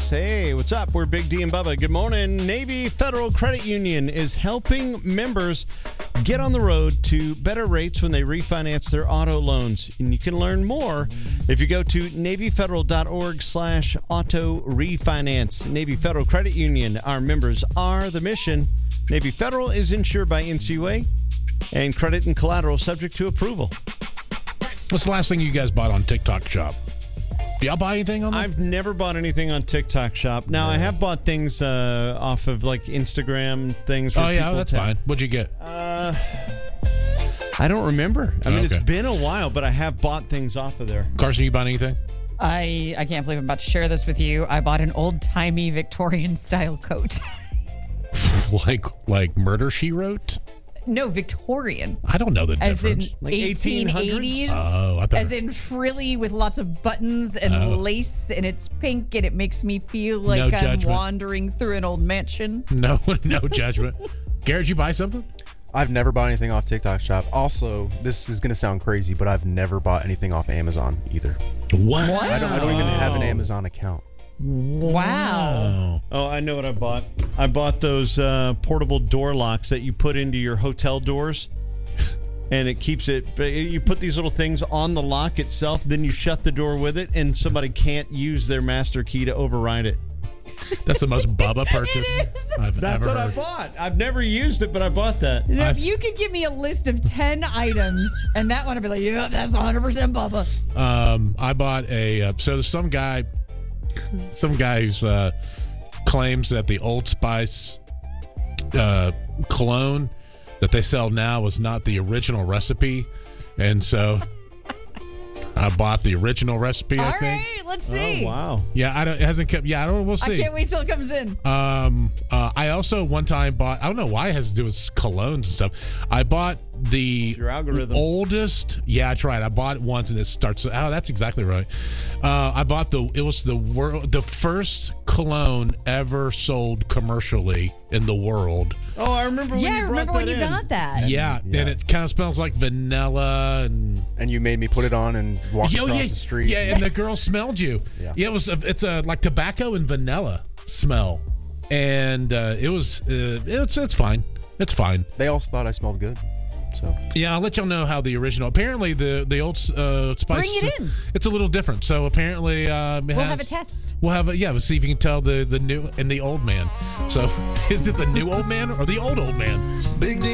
6. Hey, what's up? We're Big D and Bubba. Good morning. Navy Federal Credit Union is helping members get on the road to better rates when they refinance their auto loans. And you can learn more if you go to NavyFederal.org/auto refinance. Navy Federal Credit Union. Our members are the mission. Navy Federal is insured by NCUA and credit and collateral subject to approval. What's the last thing you guys bought on TikTok Shop? Do y'all buy anything on there? I've never bought anything on TikTok Shop. Now, I have bought things off of like Instagram things. Oh, yeah, that's fine. What'd you get? I don't remember. I mean, It's been a while, but I have bought things off of there. Carson, you bought anything? I can't believe I'm about to share this with you. I bought an old-timey Victorian-style coat. like Murder, She Wrote? No, Victorian. I don't know the as difference. In like 1880s. Oh, I thought as in frilly with lots of buttons and lace, and it's pink, and it makes me feel like I'm judgment. wandering through an old mansion. No judgment. Garrett, you buy something? I've never bought anything off TikTok Shop. Also, this is going to sound crazy, but I've never bought anything off Amazon either. What? I don't even have an Amazon account. Wow. Oh, I know what I bought. I bought those portable door locks that you put into your hotel doors, and it keeps it. You put these little things on the lock itself, then you shut the door with it, and somebody can't use their master key to override it. That's the most Bubba purchase I've That's ever what heard. I bought. I've never used it, but I bought that. Now, if you could give me a list of 10 items, and that one I'd be like, yeah, that's 100% Bubba. I bought so some guy who's claims that the Old Spice cologne that they sell now was not the original recipe, and so I bought the original recipe. All I think. right, let's see. Oh, wow. Yeah, it hasn't kept. Yeah, I don't. We'll see. I can't wait till it comes in. I also one time bought. I don't know why it has to do with colognes and stuff. I bought the your algorithm. oldest. Yeah, I tried. I bought it once and it starts. Oh, that's exactly right. I bought the first cologne ever sold commercially in the world. Oh, I remember when Yeah, I you brought remember when that you in. got that. Yeah, and it kind of smells like vanilla And you made me put it on and walk across the street. Yeah, and the girl smelled you. Yeah. It's a like tobacco and vanilla smell, and it's fine. It's fine. They also thought I smelled good. So Yeah, I'll let y'all know how the original. Apparently, the old Spice. Bring it in. It's a little different. So apparently, We'll have a test. We'll have we'll see if you can tell the new and the old man. So is it the new old man or the old man? Big D